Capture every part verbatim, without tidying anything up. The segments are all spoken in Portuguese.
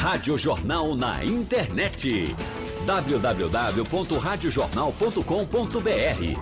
Rádio Jornal na internet. w w w ponto rádio jornal ponto com ponto b r.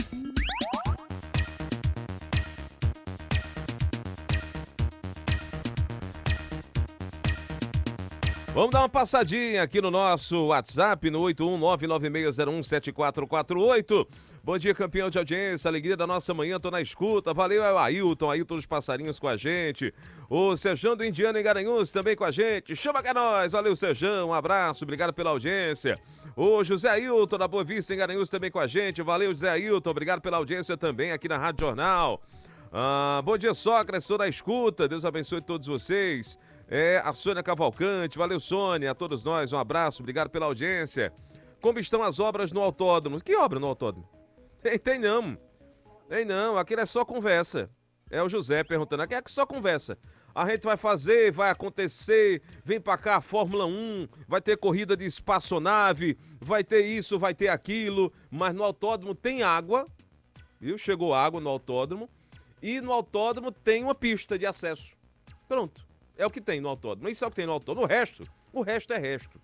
Vamos dar uma passadinha aqui no nosso WhatsApp, no oito um nove nove seis zero um sete quatro quatro oito. Bom dia, campeão de audiência, alegria da nossa manhã, tô na escuta. Valeu, é o Ailton, Ailton dos Passarinhos com a gente. O Sejão do Indiano em Garanhuns também com a gente. Chama que é nós, valeu, Sejão, um abraço, obrigado pela audiência. O José Ailton da Boa Vista em Garanhuns também com a gente. Valeu, José Ailton, obrigado pela audiência também aqui na Rádio Jornal. Ah, bom dia, Sócrates, tô na escuta, Deus abençoe todos vocês. É, a Sônia Cavalcante, valeu Sônia, a todos nós, um abraço, obrigado pela audiência. Como estão as obras no autódromo? Que obra no autódromo? Tem, tem não, tem não, aquilo é só conversa. É o José perguntando, aqui é só conversa. A gente vai fazer, vai acontecer, vem pra cá a Fórmula um, vai ter corrida de espaçonave, vai ter isso, vai ter aquilo, mas no autódromo tem água, viu? Chegou água no autódromo e no autódromo tem uma pista de acesso. Pronto. É o que tem no autódromo. Isso é o que tem no autódromo. O resto, o resto é resto.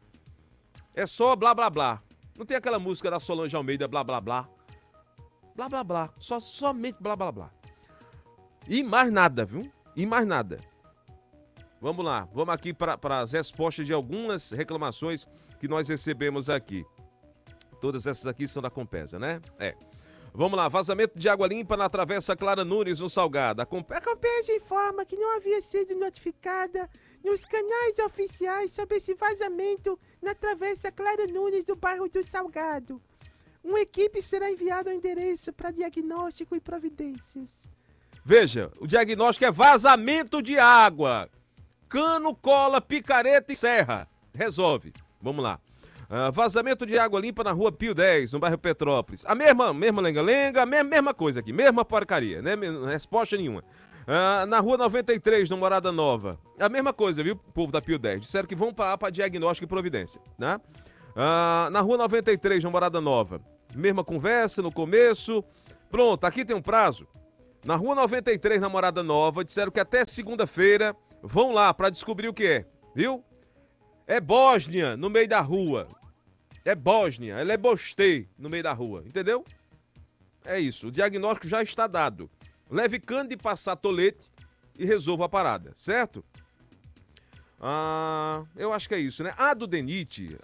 É só blá, blá, blá. Não tem aquela música da Solange Almeida, blá, blá, blá. Blá, blá, blá. Só, somente blá, blá, blá. E mais nada, viu? E mais nada. Vamos lá. Vamos aqui para as respostas de algumas reclamações que nós recebemos aqui. Todas essas aqui são da Compesa, né? É. Vamos lá, vazamento de água limpa na Travessa Clara Nunes, no Salgado. A Compesa informa que não havia sido notificada nos canais oficiais sobre esse vazamento na Travessa Clara Nunes, do bairro do Salgado. Uma equipe será enviada ao endereço para diagnóstico e providências. Veja, o diagnóstico é vazamento de água. Cano, cola, picareta e serra. Resolve. Vamos lá. Uh, vazamento de água limpa na rua Pio dez, no bairro Petrópolis. A mesma, mesma lenga-lenga, a mesma, mesma coisa aqui, mesma porcaria, né? Resposta nenhuma. Uh, na rua noventa e três, no Morada Nova. A mesma coisa, viu, povo da Pio dez? Disseram que vão parar para diagnóstico e providência, né? Uh, na rua noventa e três, no Morada Nova. Mesma conversa no começo. Pronto, aqui tem um prazo. Na rua noventa e três, na Morada Nova, disseram que até segunda-feira vão lá para descobrir o que é, viu? É Bósnia no meio da rua. É Bósnia, ela é Bostei no meio da rua, entendeu? É isso, o diagnóstico já está dado. Leve cano de passar tolete e resolva a parada, certo? Ah, eu acho que é isso, né? A do Denite,